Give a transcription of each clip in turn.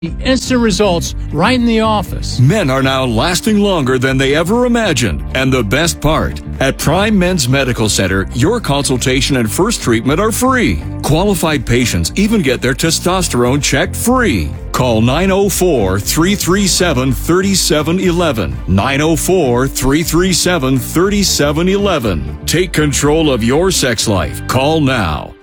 Instant results right in the office. Men are now lasting longer than they ever imagined. And the best part, at Prime Men's Medical Center, your consultation and first treatment are free. Qualified patients even get their testosterone checked free. Call 904-337-3711. 904-337-3711. Take control of your sex life. Call now.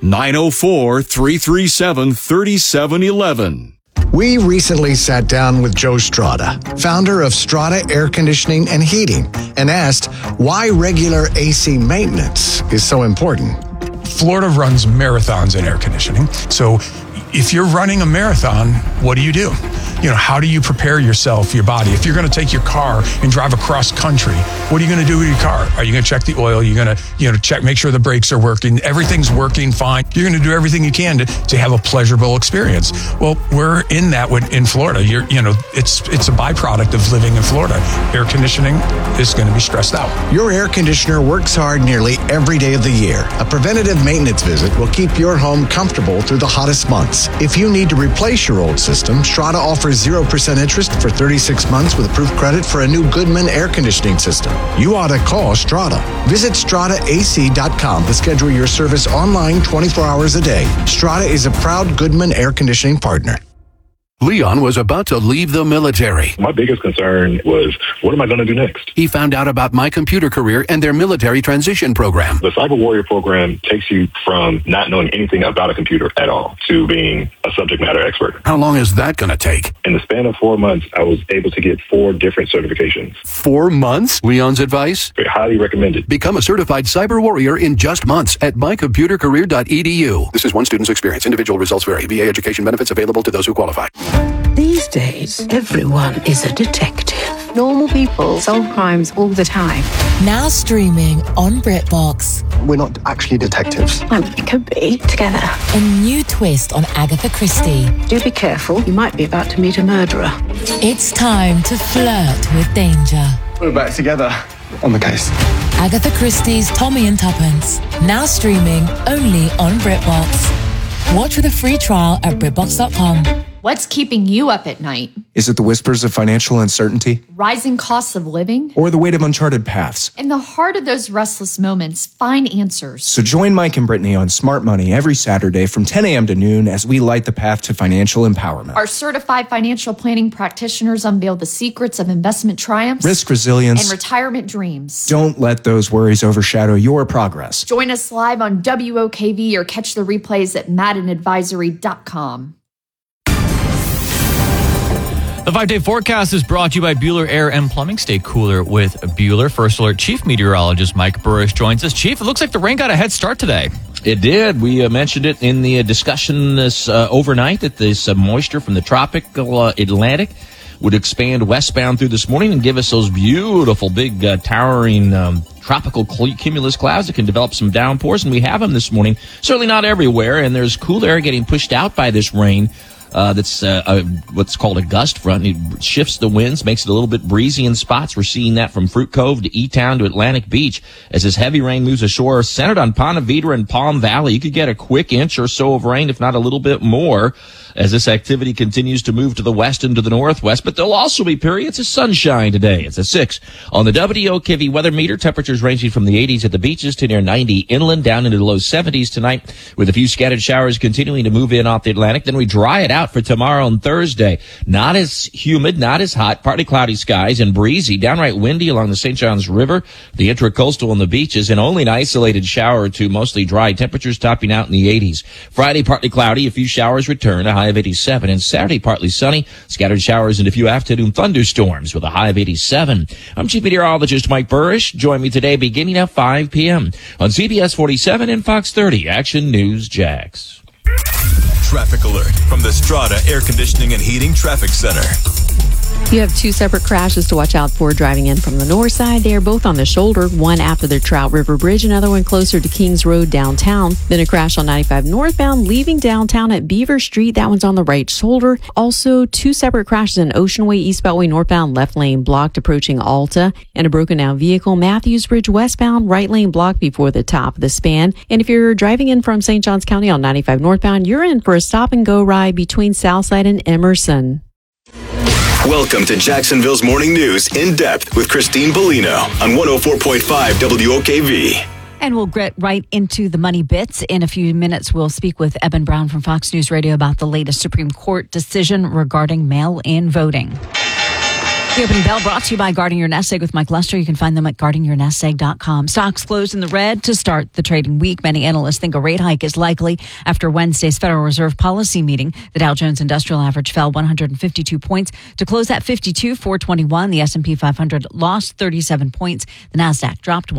904-337-3711. We recently sat down with Joe Strada, founder of Strada Air Conditioning and Heating, and asked why regular AC maintenance is so important. Florida runs marathons in air conditioning. So if you're running a marathon, what do? How do you prepare yourself, your body? If you're going to take your car and drive across country, what are you going to do with your car? Are you going to check the oil? You're going to check, make sure the brakes are working. Everything's working fine. You're going to do everything you can to have a pleasurable experience. Well, we're in that in Florida. It's a byproduct of living in Florida. Air conditioning is going to be stressed out. Your air conditioner works hard nearly every day of the year. A preventative maintenance visit will keep your home comfortable through the hottest months. If you need to replace your old system, Strada offers 0% interest for 36 months with approved credit for a new Goodman air conditioning system. You ought to call Strada. Visit StradaAC.com to schedule your service online 24 hours a day. Strada is a proud Goodman air conditioning partner. Leon was about to leave the military. My biggest concern was, what am I going to do next? He found out about My Computer Career and their military transition program. The Cyber Warrior program takes you from not knowing anything about a computer at all to being a subject matter expert. How long is that going to take? In the span of 4 months, I was able to get 4 different certifications. 4 months? Leon's advice? Highly recommended. Become a certified cyber warrior in just months at mycomputercareer.edu. This is one student's experience. Individual results vary. VA education benefits available to those who qualify. These days, everyone is a detective. Normal people solve crimes all the time. Now streaming on BritBox. We're not actually detectives. Well, we could be together. A new twist on Agatha Christie. Do be careful. You might be about to meet a murderer. It's time to flirt with danger. We're back together on the case. Agatha Christie's Tommy and Tuppence. Now streaming only on BritBox. Watch with a free trial at BritBox.com. What's keeping you up at night? Is it the whispers of financial uncertainty? Rising costs of living? Or the weight of uncharted paths? In the heart of those restless moments, find answers. So join Mike and Brittany on Smart Money every Saturday from 10 a.m. to noon as we light the path to financial empowerment. Our certified financial planning practitioners unveil the secrets of investment triumphs, risk resilience, and retirement dreams. Don't let those worries overshadow your progress. Join us live on WOKV or catch the replays at maddenadvisory.com. The 5-day forecast is brought to you by Bueller Air and Plumbing. Stay cooler with Bueller. First Alert Chief Meteorologist Mike Burrish joins us. Chief, it looks like the rain got a head start today. It did. We mentioned it in the discussion this overnight that this moisture from the tropical Atlantic would expand westbound through this morning and give us those beautiful big towering tropical cumulus clouds that can develop some downpours. And we have them this morning. Certainly not everywhere. And there's cool air getting pushed out by this rain. That's what's called a gust front. It shifts the winds, makes it a little bit breezy in spots. We're seeing that from Fruit Cove to E-Town to Atlantic Beach. As this heavy rain moves ashore, centered on Ponte Vedra and Palm Valley, you could get a quick inch or so of rain, if not a little bit more, as this activity continues to move to the west and to the northwest. But there'll also be periods of sunshine today. It's a 6 on the WOKV weather meter. Temperatures ranging from the 80s at the beaches to near 90 inland, down into the low 70s tonight, with a few scattered showers continuing to move in off the Atlantic. Then we dry it out for tomorrow and Thursday. Not as humid, not as hot, partly cloudy skies and breezy, downright windy along the St. Johns River, the intracoastal and the beaches, and only an isolated shower or two, mostly dry. Temperatures topping out in the 80s. Friday, partly cloudy, a few showers return, a high of 87. And Saturday, partly sunny, scattered showers and a few afternoon thunderstorms with a high of 87. I'm Chief Meteorologist Mike Burrish. Join me today beginning at 5 p.m. on CBS 47 and Fox 30 Action News Jax. Traffic alert from the Strada Air Conditioning and Heating Traffic Center. You have 2 separate crashes to watch out for driving in from the north side. They are both on the shoulder, one after the Trout River Bridge, another one closer to Kings Road downtown. Then a crash on 95 northbound leaving downtown at Beaver Street. That one's on the right shoulder. Also, 2 separate crashes in Ocean Way, East Beltway northbound, left lane blocked approaching Alta, and a broken down vehicle, Matthews Bridge westbound, right lane blocked before the top of the span. And if you're driving in from St. Johns County on 95 northbound, you're in for a stop and go ride between Southside and Emerson. Welcome to Jacksonville's Morning News in depth with Christine Bellino on 104.5 WOKV. And we'll get right into the money bits. In a few minutes, we'll speak with Eben Brown from Fox News Radio about the latest Supreme Court decision regarding mail-in voting. The opening bell brought to you by Guarding Your Nest Egg with Mike Lester. You can find them at guardingyournestegg.com. Stocks closed in the red to start the trading week. Many analysts think a rate hike is likely after Wednesday's Federal Reserve policy meeting. The Dow Jones Industrial Average fell 152 points to close at 52,421. The S&P 500 lost 37 points. The Nasdaq dropped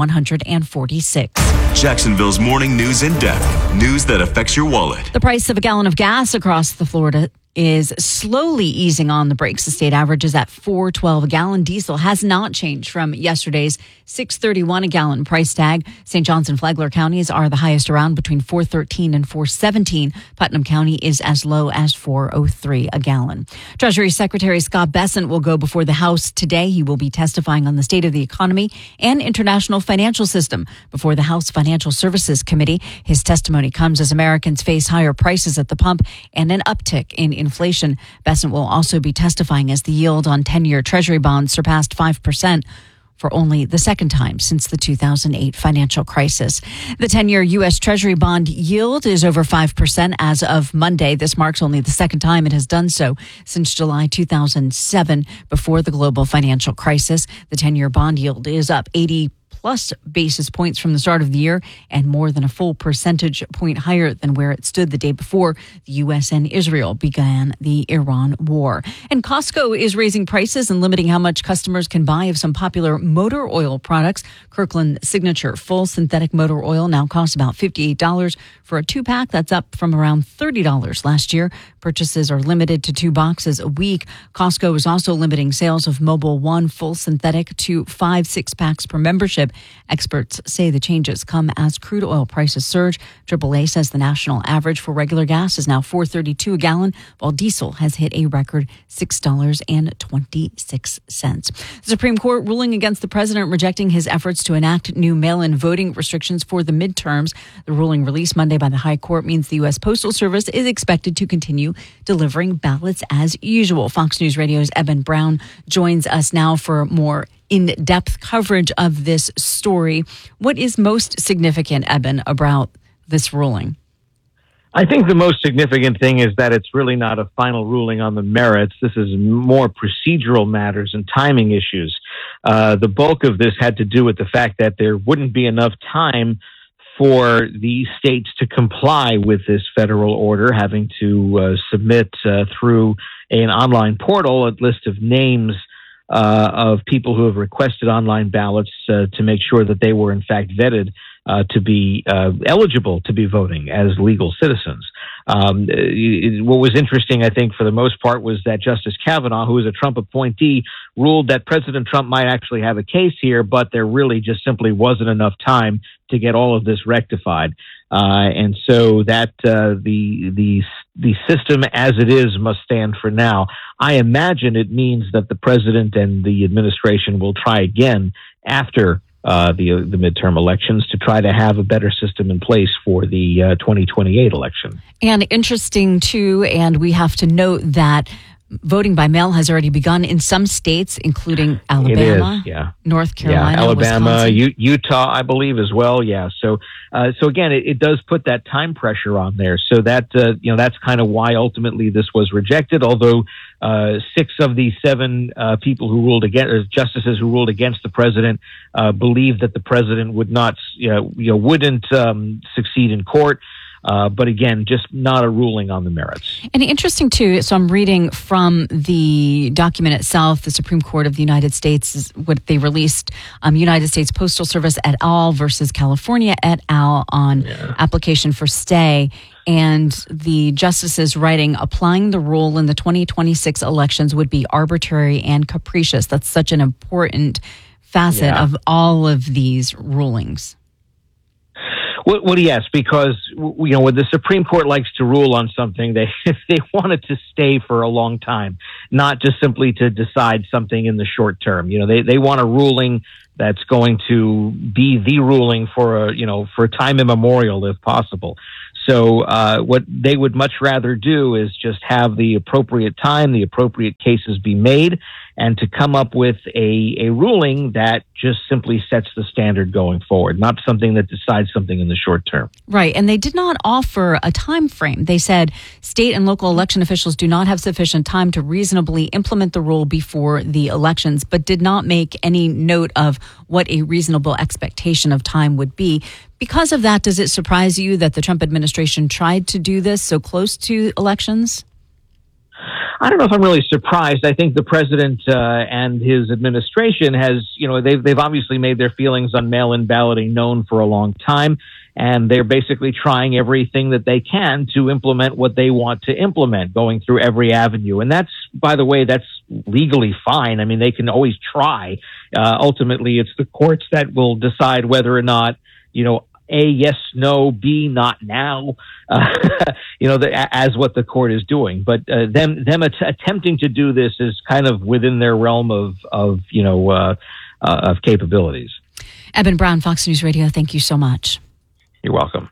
146. Jacksonville's Morning News in depth. News that affects your wallet. The price of a gallon of gas across the Florida is slowly easing on the brakes. The state average is at $4.12 a gallon. Diesel has not changed from yesterday's $6.31 a gallon price tag. St. Johns and Flagler counties are the highest around, between $4.13 and $4.17. Putnam County is as low as $4.03 a gallon. Treasury Secretary Scott Bessent will go before the House today. He will be testifying on the state of the economy and international financial system before the House Financial Services Committee. His testimony comes as Americans face higher prices at the pump and an uptick in inflation. Bessent will also be testifying as the yield on 10-year Treasury bonds surpassed 5% for only the second time since the 2008 financial crisis. The 10-year U.S. Treasury bond yield is over 5% as of Monday. This marks only the second time it has done so since July 2007, before the global financial crisis. The 10-year bond yield is up 80 plus basis points from the start of the year and more than a full percentage point higher than where it stood the day before the U.S. and Israel began the Iran war. And Costco is raising prices and limiting how much customers can buy of some popular motor oil products. Kirkland Signature Full Synthetic Motor Oil now costs about $58 for a 2-pack. That's up from around $30 last year. Purchases are limited to 2 boxes a week. Costco is also limiting sales of Mobil 1 Full Synthetic to 5 6-packs per membership. Experts say the changes come as crude oil prices surge. AAA says the national average for regular gas is now $4.32 a gallon, while diesel has hit a record $6.26. The Supreme Court ruling against the president, rejecting his efforts to enact new mail-in voting restrictions for the midterms. The ruling released Monday by the High Court means the U.S. Postal Service is expected to continue delivering ballots as usual. Fox News Radio's Eben Brown joins us now for more in-depth coverage of this story. What is most significant, Eben, about this ruling? I think the most significant thing is that it's really not a final ruling on the merits. This is more procedural matters and timing issues. The bulk of this had to do with the fact that there wouldn't be enough time for the states to comply with this federal order, having to submit through an online portal a list of names of people who have requested online ballots to make sure that they were in fact vetted to be eligible to be voting as legal citizens. What was interesting, I think, for the most part, was that Justice Kavanaugh, who is a Trump appointee, ruled that President Trump might actually have a case here, but there really just simply wasn't enough time to get all of this rectified. And so that the system as it is must stand for now. I imagine it means that the president and the administration will try again after the midterm elections to try to have a better system in place for the 2028 election. And interesting, too, and we have to note that voting by mail has already begun in some states, including Alabama, North Carolina, Alabama, Wisconsin. Utah, I believe, as well. Yeah. So again, it does put that time pressure on there. So that that's kind of why ultimately this was rejected. Although 6 of the 7 people who ruled against, justices who ruled against the president, believed that the president would not, wouldn't succeed in court. But again, just not a ruling on the merits. And interesting, too, so I'm reading from the document itself, the Supreme Court of the United States, is what they released, United States Postal Service et al. Versus California et al. On application for stay. And the justices writing, applying the rule in the 2026 elections would be arbitrary and capricious. That's such an important facet of all of these rulings. Well, yes, because when the Supreme Court likes to rule on something, they want it to stay for a long time, not just simply to decide something in the short term. They want a ruling that's going to be the ruling for time immemorial, if possible. So what they would much rather do is just have the appropriate time, the appropriate cases be made, and to come up with a ruling that just simply sets the standard going forward, not something that decides something in the short term. Right. And they did not offer a time frame. They said state and local election officials do not have sufficient time to reasonably implement the rule before the elections, but did not make any note of what a reasonable expectation of time would be. Because of that, does it surprise you that the Trump administration tried to do this so close to elections? I don't know if I'm really surprised. I think the president and his administration they've obviously made their feelings on mail-in balloting known for a long time, and they're basically trying everything that they can to implement what they want to implement, going through every avenue. And that's, by the way, that's legally fine. I mean, they can always try. Ultimately, it's the courts that will decide whether or not, A, yes, no, B, not now, as what the court is doing. But them attempting to do this is kind of within their realm of capabilities. Eben Brown, Fox News Radio, thank you so much. You're welcome.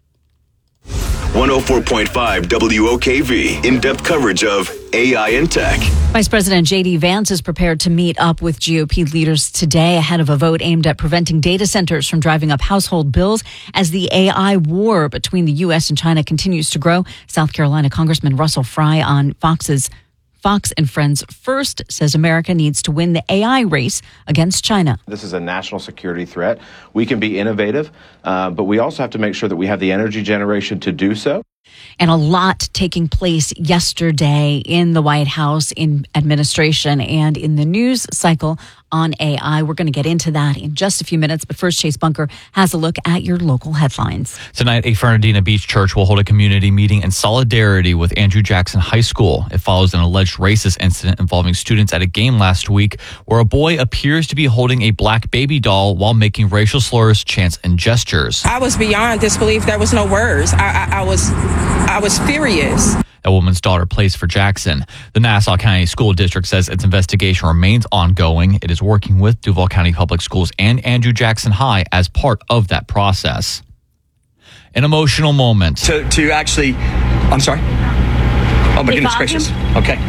104.5 WOKV, in-depth coverage of AI and tech. Vice President J.D. Vance is prepared to meet up with GOP leaders today ahead of a vote aimed at preventing data centers from driving up household bills as the AI war between the U.S. and China continues to grow. South Carolina Congressman Russell Fry on Fox and Friends First says America needs to win the AI race against China. This is a national security threat. We can be innovative, but we also have to make sure that we have the energy generation to do so. And a lot taking place yesterday in the White House, in administration, and in the news cycle on AI. We're going to get into that in just a few minutes. But first, Chase Bunker has a look at your local headlines. Tonight, a Fernandina Beach church will hold a community meeting in solidarity with Andrew Jackson High School. It follows an alleged racist incident involving students at a game last week where a boy appears to be holding a black baby doll while making racial slurs, chants, and gestures. I was beyond disbelief. There was no words. I was furious. A woman's daughter plays for Jackson. The Nassau County School District says its investigation remains ongoing. It is working with Duval County Public Schools and Andrew Jackson High as part of that process. An emotional moment. To actually, I'm sorry. Oh my goodness gracious. Okay.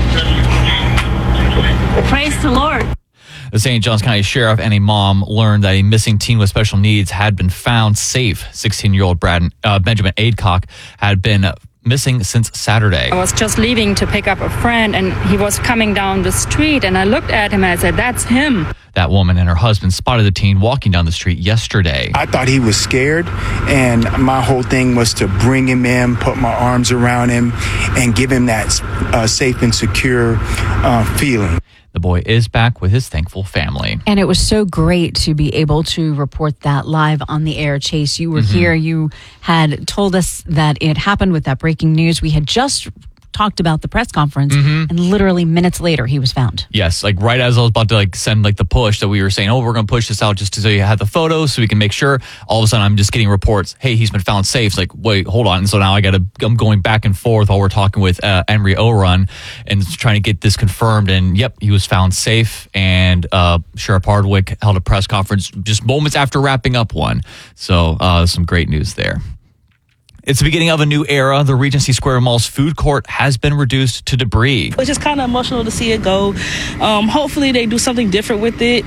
Praise the Lord. The St. Johns County Sheriff and a mom learned that a missing teen with special needs had been found safe. 16-year-old Benjamin Aidcock had been missing since Saturday. I was just leaving to pick up a friend, and he was coming down the street, and I looked at him and I said, "That's him." That woman and her husband spotted the teen walking down the street yesterday. I thought he was scared, and my whole thing was to bring him in, put my arms around him, and give him that safe and secure feeling. The boy is back with his thankful family. And it was so great to be able to report that live on the air. Chase, you were here. You had told us that it happened with that breaking news. We had just talked about the press conference, and literally minutes later, he was found. Yes, like right as I was about to send the push that we were saying, we're going to push this out just so you have the photos so we can make sure. All of a sudden, I'm just getting reports, hey, he's been found safe. It's like, wait, hold on. And so now I'm going back and forth while we're talking with Emery O'Run and trying to get this confirmed. And yep, he was found safe. And Sheriff Hardwick held a press conference just moments after wrapping up one. So some great news there. It's the beginning of a new era. The Regency Square Mall's food court has been reduced to debris. It's just kind of emotional to see it go. Hopefully they do something different with it.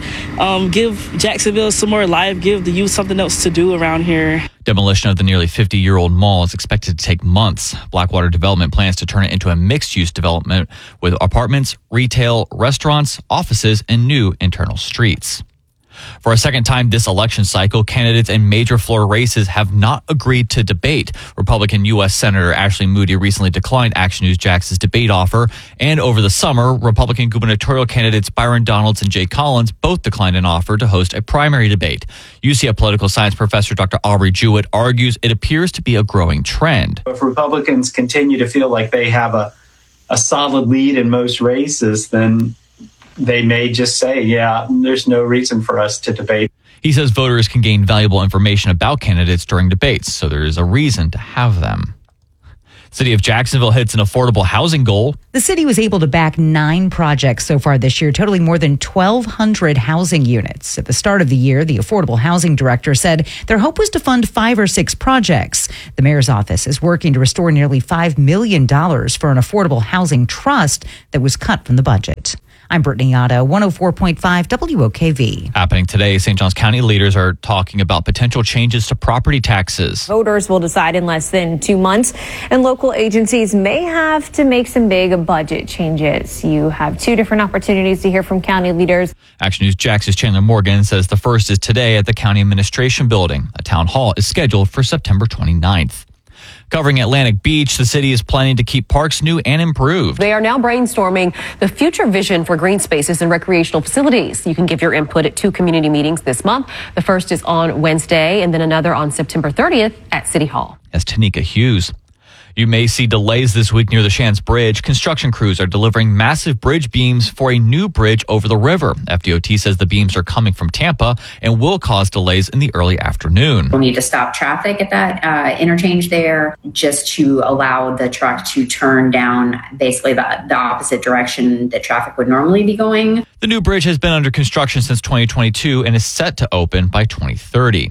Give Jacksonville some more life. Give the youth something else to do around here. Demolition of the nearly 50-year-old mall is expected to take months. Blackwater Development plans to turn it into a mixed-use development with apartments, retail, restaurants, offices, and new internal streets. For a second time this election cycle, candidates in major Florida races have not agreed to debate. Republican U.S. Senator Ashley Moody recently declined Action News Jax's debate offer. And over the summer, Republican gubernatorial candidates Byron Donalds and Jay Collins both declined an offer to host a primary debate. UCF political science professor Dr. Aubrey Jewett argues it appears to be a growing trend. If Republicans continue to feel like they have a solid lead in most races, then they may just say, there's no reason for us to debate. He says voters can gain valuable information about candidates during debates, so there is a reason to have them. City of Jacksonville hits an affordable housing goal. The city was able to back 9 projects so far this year, totaling more than 1,200 housing units. At the start of the year, the Affordable Housing Director said their hope was to fund 5 or 6 projects. The mayor's office is working to restore nearly $5 million for an affordable housing trust that was cut from the budget. I'm Brittany Otto, 104.5 WOKV. Happening today, St. Johns County leaders are talking about potential changes to property taxes. Voters will decide in less than 2 months, and local agencies may have to make some big budget changes. You have 2 different opportunities to hear from county leaders. Action News Jax's Chandler Morgan says the first is today at the County Administration Building. A town hall is scheduled for September 29th. Covering Atlantic Beach, the city is planning to keep parks new and improved. They are now brainstorming the future vision for green spaces and recreational facilities. You can give your input at 2 community meetings this month. The first is on Wednesday and then another on September 30th at City Hall. As Tanika Hughes. You may see delays this week near the Shands Bridge. Construction crews are delivering massive bridge beams for a new bridge over the river. FDOT says the beams are coming from Tampa and will cause delays in the early afternoon. We'll need to stop traffic at that interchange there just to allow the truck to turn down basically the opposite direction that traffic would normally be going. The new bridge has been under construction since 2022 and is set to open by 2030.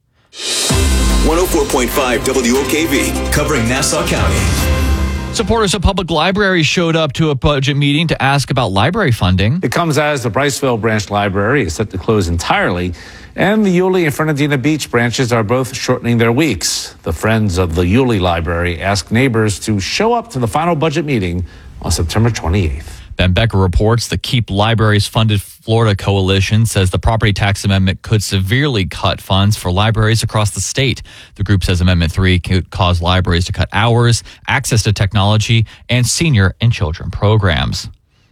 104.5 WOKV, covering Nassau County. Supporters of public libraries showed up to a budget meeting to ask about library funding. It comes as the Briceville Branch Library is set to close entirely, and the Yulee and Fernandina Beach branches are both shortening their weeks. The Friends of the Yulee Library asked neighbors to show up to the final budget meeting on September 28th. Ben Becker reports the Keep Libraries Funded Florida Coalition says the property tax amendment could severely cut funds for libraries across the state. The group says Amendment 3 could cause libraries to cut hours, access to technology, and senior and children programs.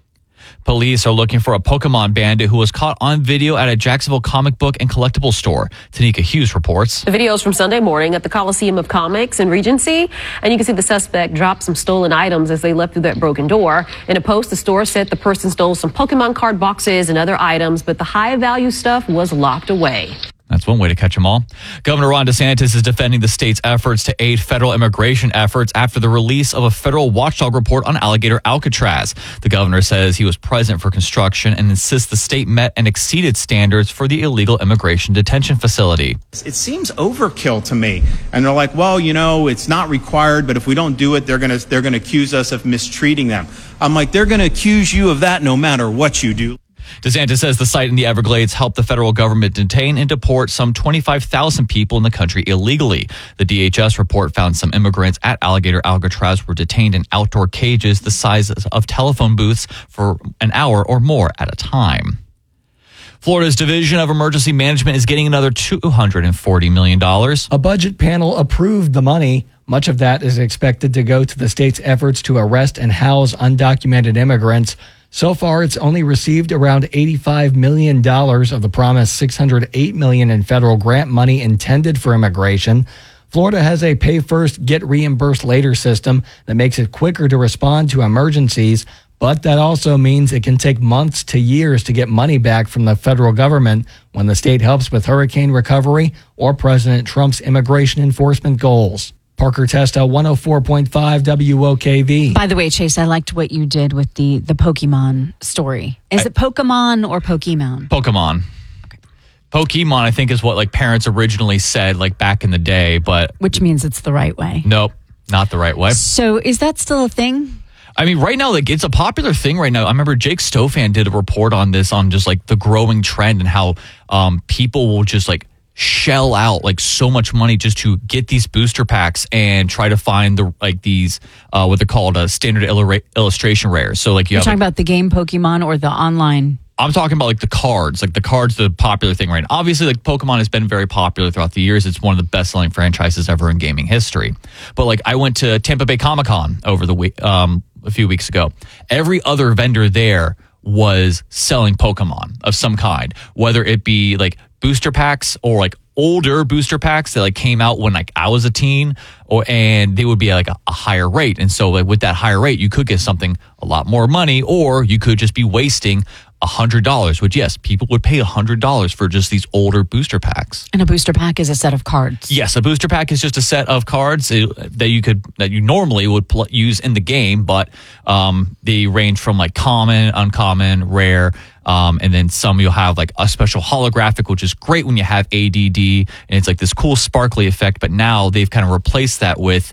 Police are looking for a Pokemon bandit who was caught on video at a Jacksonville comic book and collectible store. Tanika Hughes reports. The video is from Sunday morning at the Coliseum of Comics in Regency, and you can see the suspect drop some stolen items as they left through that broken door. In a post, the store said the person stole some Pokemon card boxes and other items, but the high-value stuff was locked away. That's one way to catch them all. Governor Ron DeSantis is defending the state's efforts to aid federal immigration efforts after the release of a federal watchdog report on Alligator Alcatraz. The governor says he was present for construction and insists the state met and exceeded standards for the illegal immigration detention facility. It seems overkill to me. And they're like, well, you know, it's not required, but if we don't do it, they're going to accuse us of mistreating them. I'm like, they're going to accuse you of that no matter what you do. DeSantis says the site in the Everglades helped the federal government detain and deport some 25,000 people in the country illegally. The DHS report found some immigrants at Alligator Alcatraz were detained in outdoor cages the size of telephone booths for an hour or more at a time. Florida's Division of Emergency Management is getting another $240 million. A budget panel approved the money. Much of that is expected to go to the state's efforts to arrest and house undocumented immigrants. So far, it's only received around $85 million of the promised $608 million in federal grant money intended for immigration. Florida has a pay first, get reimbursed later system that makes it quicker to respond to emergencies, but that also means it can take months to years to get money back from the federal government when the state helps with hurricane recovery or President Trump's immigration enforcement goals. Parker Testa, 104.5 WOKV. By the way, Chase, I liked what you did with the Pokemon story. Is it Pokemon or Pokemon? Pokemon. Okay. Pokemon, I think, is what like parents originally said like back in the day, but Which means it's the right way. Nope, not the right way. So is that still a thing? I mean, right now, like it's a popular thing right now. I remember Jake Stofan did a report on this, on just like the growing trend and how people will just like shell out like so much money just to get these booster packs and try to find the like these what they're called standard illustration rares. So like You're talking about the game Pokemon or the online? I'm talking about like the cards. Like the cards, the popular thing right now. Obviously, like Pokemon has been very popular throughout the years. It's one of the best-selling franchises ever in gaming history. But like I went to Tampa Bay Comic-Con over the week a few weeks ago. Every other vendor there was selling Pokemon of some kind, whether it be like booster packs or like older booster packs that like came out when like I was a teen, and they would be like a higher rate. And so like with that higher rate, you could get something a lot more money, or you could just be wasting $100, which, yes, people would pay $100 for just these older booster packs. And a booster pack is a set of cards. Yes, a booster pack is just a set of cards that you normally would use in the game, but they range from like common, uncommon, rare, and then some you'll have like a special holographic, which is great when you have ADD, and it's like this cool sparkly effect. But now they've kind of replaced that with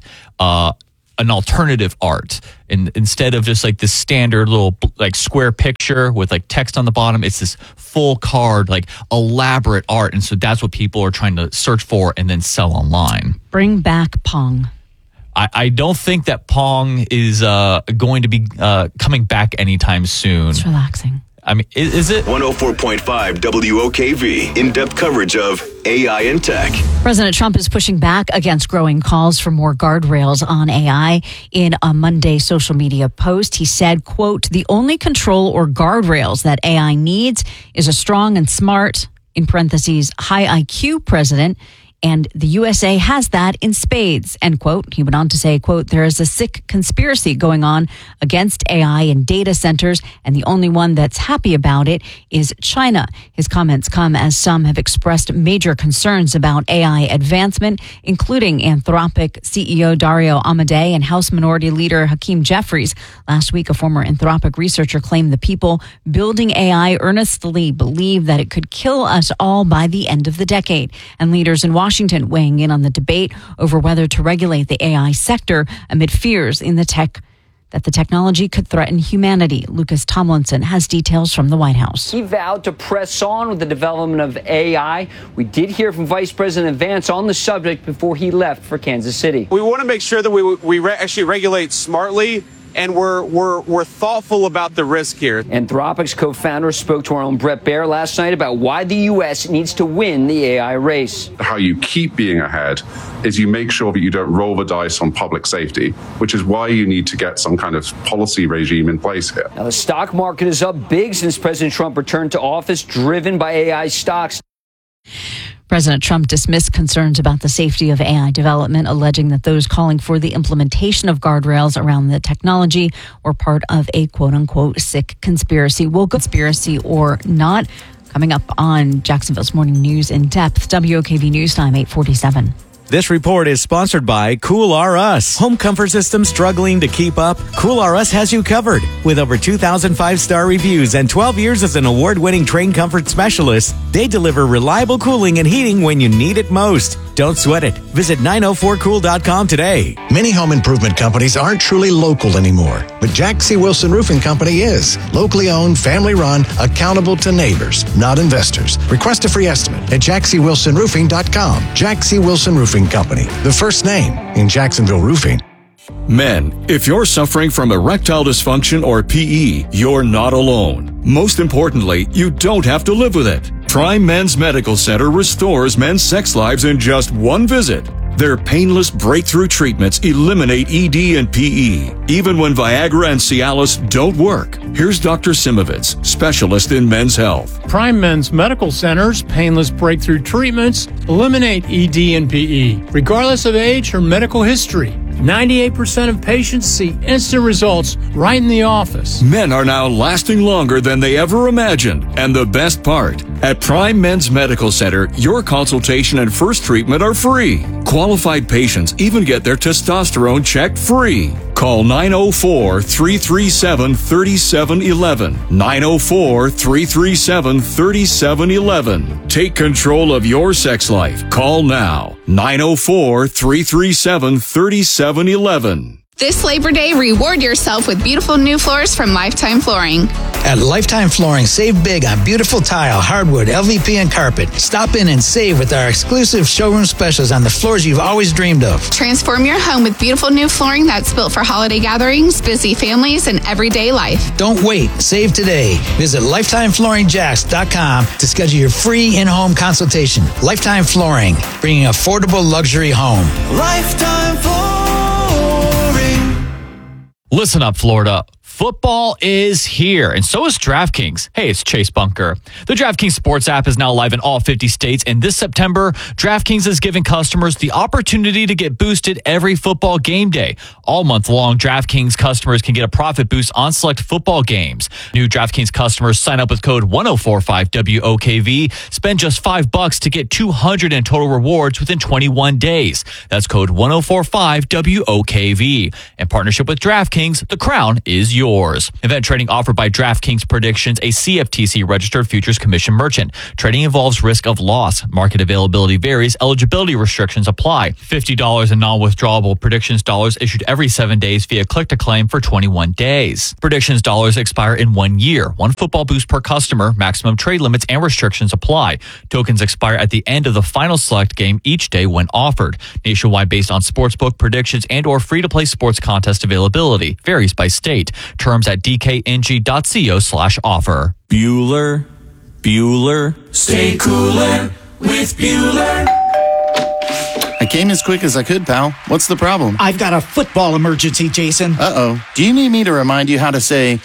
an alternative art, and instead of just like this standard little like square picture with like text on the bottom, it's this full card, like elaborate art. And so that's what people are trying to search for and then sell online. Bring back Pong. I don't think that Pong is going to be coming back anytime soon. It's relaxing. I mean, is it? 104.5 WOKV, in-depth coverage of AI and tech. President Trump is pushing back against growing calls for more guardrails on AI. In a Monday social media post, he said, quote, "The only control or guardrails that AI needs is a strong and smart, in parentheses, high IQ president. And the USA has that in spades," end quote. He went on to say, quote, "There is a sick conspiracy going on against AI in data centers, and the only one that's happy about it is China." His comments come as some have expressed major concerns about AI advancement, including Anthropic CEO Dario Amodei and House Minority Leader Hakeem Jeffries. Last week, a former Anthropic researcher claimed the people building AI earnestly believe that it could kill us all by the end of the decade. And leaders in Washington weighing in on the debate over whether to regulate the AI sector amid fears in that the technology could threaten humanity. Lucas Tomlinson has details from the White House. He vowed to press on with the development of AI. We did hear from Vice President Vance on the subject before he left for Kansas City. We want to make sure that we actually regulate smartly, and we're thoughtful about the risk here. Anthropic's co-founder spoke to our own Brett Baer last night about why the U.S. needs to win the AI race. How you keep being ahead is you make sure that you don't roll the dice on public safety, which is why you need to get some kind of policy regime in place here. Now, the stock market is up big since President Trump returned to office, driven by AI stocks. President Trump dismissed concerns about the safety of AI development, alleging that those calling for the implementation of guardrails around the technology were part of a quote-unquote sick conspiracy. Will conspiracy or not? Coming up on Jacksonville's Morning News in Depth, WOKV News Time 8:47. This report is sponsored by Cool R Us. Home comfort systems struggling to keep up? Cool R Us has you covered. With over 2,000 five-star reviews and 12 years as an award-winning Trane comfort specialist, they deliver reliable cooling and heating when you need it most. Don't sweat it. Visit 904cool.com today. Many home improvement companies aren't truly local anymore, but Jack C. Wilson Roofing Company is. Locally owned, family run, accountable to neighbors, not investors. Request a free estimate at jackcwilsonroofing.com. Jack C. Wilson Roofing Company, the first name in Jacksonville roofing. Men, if you're suffering from erectile dysfunction or PE, you're not alone. Most importantly, you don't have to live with it. Prime Men's Medical Center restores men's sex lives in just one visit. Their painless breakthrough treatments eliminate ED and PE, even when Viagra and Cialis don't work. Here's Dr. Simovitz, specialist in men's health. Prime Men's Medical Center's painless breakthrough treatments eliminate ED and PE, regardless of age or medical history. 98% of patients see instant results right in the office. Men are now lasting longer than they ever imagined. And the best part, at Prime Men's Medical Center, your consultation and first treatment are free. Qualified patients even get their testosterone checked free. Call 904-337-3711. 904-337-3711. Take control of your sex life. Call now. 904-337-3711. This Labor Day, reward yourself with beautiful new floors from Lifetime Flooring. At Lifetime Flooring, save big on beautiful tile, hardwood, LVP, and carpet. Stop in and save with our exclusive showroom specials on the floors you've always dreamed of. Transform your home with beautiful new flooring that's built for holiday gatherings, busy families, and everyday life. Don't wait. Save today. Visit LifetimeFlooringJax.com to schedule your free in-home consultation. Lifetime Flooring, bringing affordable luxury home. Lifetime Flooring. Listen up, Florida. Football is here, and so is DraftKings. Hey, it's Chase Bunker. The DraftKings Sports app is now live in all 50 states, and this September, DraftKings is giving customers the opportunity to get boosted every football game day. All month long, DraftKings customers can get a profit boost on select football games. New DraftKings customers sign up with code 1045WOKV, spend just $5 to get $200 in total rewards within 21 days. That's code 1045WOKV. In partnership with DraftKings, the crown is yours. Event trading offered by DraftKings Predictions, a CFTC registered futures commission merchant. Trading involves risk of loss. Market availability varies. Eligibility restrictions apply. $50 in non-withdrawable Predictions dollars issued every 7 days via click-to-claim for 21 days. Predictions dollars expire in 1 year. One football boost per customer. Maximum trade limits and restrictions apply. Tokens expire at the end of the final select game each day when offered. Nationwide based on sportsbook predictions and or free-to-play sports contest availability. Varies by state. Terms at dkng.co/offer. Bueller. Stay cooler with Bueller. I came as quick as I could, pal. What's the problem? I've got a football emergency, Jason. Uh-oh. Do you need me to remind you how to say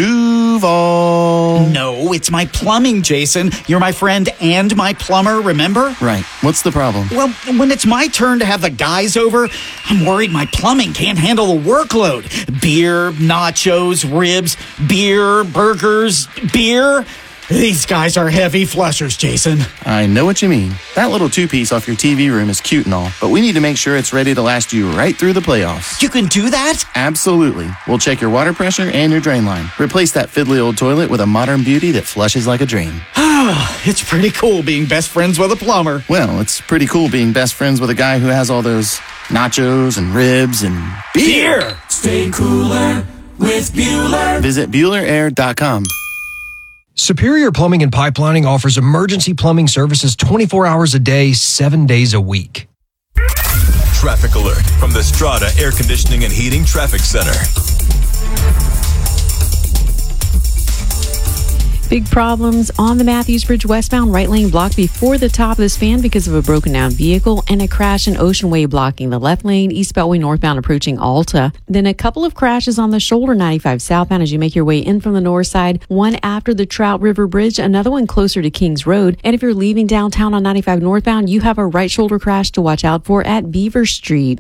Duval? No, it's my plumbing, Jason. You're my friend and my plumber, remember? Right. What's the problem? Well, when it's my turn to have the guys over, I'm worried my plumbing can't handle the workload. Beer, nachos, ribs, beer, burgers, beer. These guys are heavy flushers, Jason. I know what you mean. That little two-piece off your TV room is cute and all, but we need to make sure it's ready to last you right through the playoffs. You can do that? Absolutely. We'll check your water pressure and your drain line. Replace that fiddly old toilet with a modern beauty that flushes like a dream. It's pretty cool being best friends with a plumber. Well, it's pretty cool being best friends with a guy who has all those nachos and ribs and beer. Stay cooler with Bueller. Visit BuellerAir.com. Superior Plumbing and Pipelining offers emergency plumbing services 24 hours a day, 7 days a week. Traffic alert from the Strata Air Conditioning and Heating Traffic Center. Big problems on the Matthews Bridge westbound, right lane blocked before the top of the span because of a broken down vehicle, and a crash in Ocean Way blocking the left lane, East Beltway northbound approaching Alta. Then a couple of crashes on the shoulder 95 southbound as you make your way in from the north side, one after the Trout River Bridge, another one closer to Kings Road. And if you're leaving downtown on 95 northbound, you have a right shoulder crash to watch out for at Beaver Street.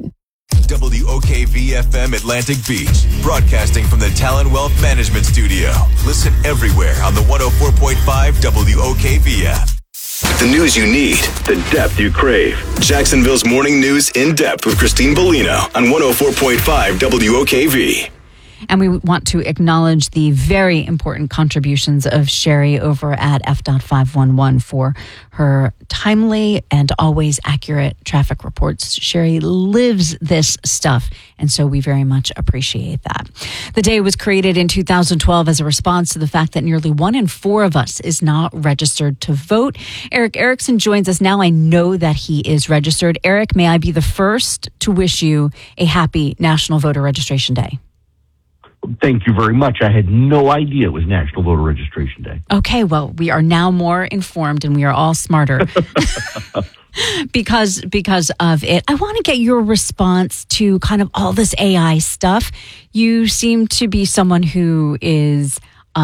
WOKV-FM Atlantic Beach, broadcasting from the Talon Wealth Management Studio. Listen everywhere on the 104.5 WOKV app. The news you need, the depth you crave. Jacksonville's Morning News in Depth with Christine Bellino on 104.5 WOKV. And we want to acknowledge the very important contributions of Sherry over at F.511 for her timely and always accurate traffic reports. Sherry lives this stuff, and so we very much appreciate that. The day was created in 2012 as a response to the fact that nearly 1 in 4 of us is not registered to vote. Eric Erickson joins us now. I know that he is registered. Eric, may I be the first to wish you a happy National Voter Registration Day? Thank you very much. I had no idea it was National Voter Registration Day. Okay, well, we are now more informed and we are all smarter because of it. I want to get your response to kind of all this AI stuff. You seem to be someone who is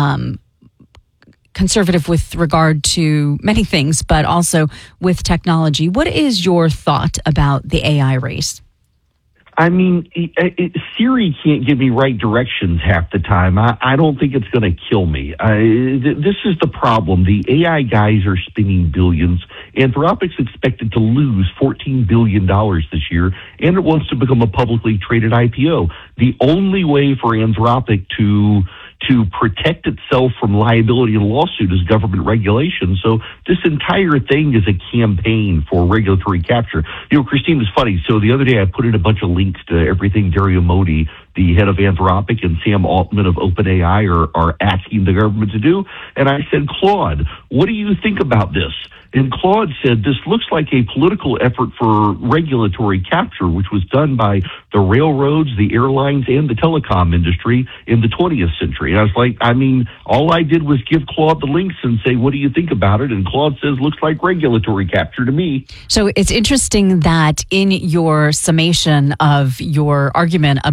conservative with regard to many things, but also with technology. What is your thought about the AI race? I mean, Siri can't give me right directions half the time. I don't think it's going to kill me. This is the problem. The AI guys are spending billions. Anthropic's expected to lose $14 billion this year, and it wants to become a publicly traded IPO. The only way for Anthropic to protect itself from liability and lawsuit is government regulation. So this entire thing is a campaign for regulatory capture. You know, Christine, was funny. So the other day I put in a bunch of links to everything Dario Modi, the head of Anthropic, and Sam Altman of OpenAI are asking the government to do. And I said, Claude, what do you think about this? And Claude said, this looks like a political effort for regulatory capture, which was done by the railroads, the airlines, and the telecom industry in the 20th century. And I was like, I mean, all I did was give Claude the links and say, what do you think about it? And Claude says, looks like regulatory capture to me. So it's interesting that in your summation of your argument about this,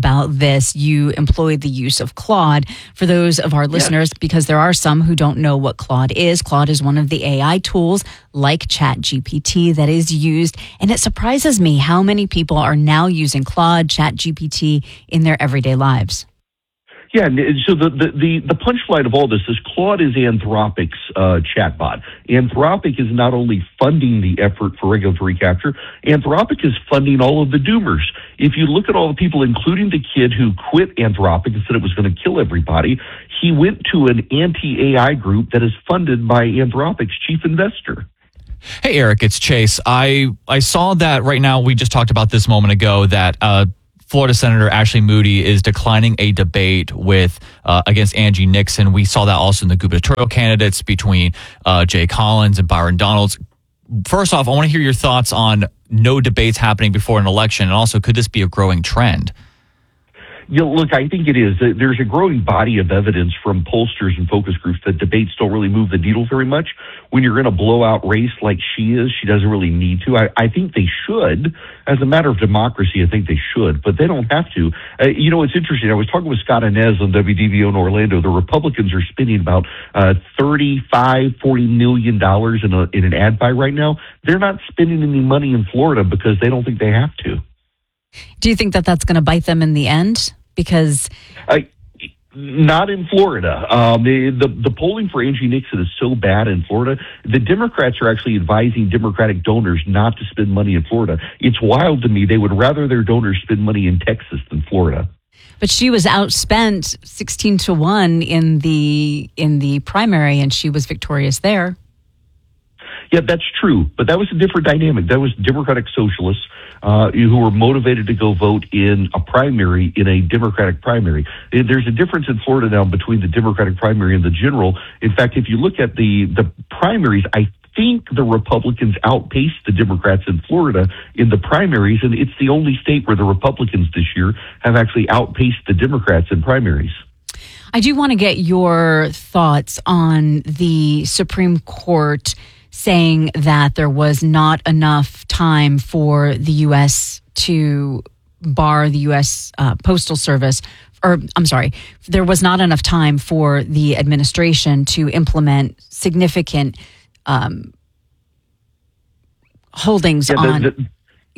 this, you employed the use of Claude. For those of our listeners, because there are some who don't know what Claude is one of the AI tools like ChatGPT that is used. And it surprises me how many people are now using Claude, ChatGPT in their everyday lives. Yeah, and so the punchline of all this is Claude is Anthropic's chatbot. Anthropic is not only funding the effort for regulatory capture, Anthropic is funding all of the doomers. If you look at all the people, including the kid who quit Anthropic and said it was going to kill everybody, he went to an anti-AI group that is funded by Anthropic's chief investor. Hey, Eric, it's Chase. I saw that right now, we just talked about this moment ago, that Florida Senator Ashley Moody is declining a debate with against Angie Nixon. We saw that also in the gubernatorial candidates between Jay Collins and Byron Donalds. First off, I want to hear your thoughts on no debates happening before an election, and also, could this be a growing trend? Yeah, look, I think it is. There's a growing body of evidence from pollsters and focus groups that debates don't really move the needle very much. When you're in a blowout race like she is, she doesn't really need to. I think they should. As a matter of democracy, I think they should, but they don't have to. It's interesting. I was talking with Scott Inez on WDVO in Orlando. The Republicans are spending about $40 million in an ad buy right now. They're not spending any money in Florida because they don't think they have to. Do you think that that's going to bite them in the end? Because not in Florida. The polling for Angie Nixon is so bad in Florida. The Democrats are actually advising Democratic donors not to spend money in Florida. It's wild to me. They would rather their donors spend money in Texas than Florida. But she was outspent 16-1 in the primary, and she was victorious there. Yeah, that's true. But that was a different dynamic. That was Democratic socialists who were motivated to go vote in a primary, in a Democratic primary. There's a difference in Florida now between the Democratic primary and the general. In fact, if you look at the primaries, I think the Republicans outpaced the Democrats in Florida in the primaries, and it's the only state where the Republicans this year have actually outpaced the Democrats in primaries. I do want to get your thoughts on the Supreme Court saying that there was not enough time for the U.S. to bar the U.S. Postal Service, or I'm sorry, there was not enough time for the administration to implement significant holdings on.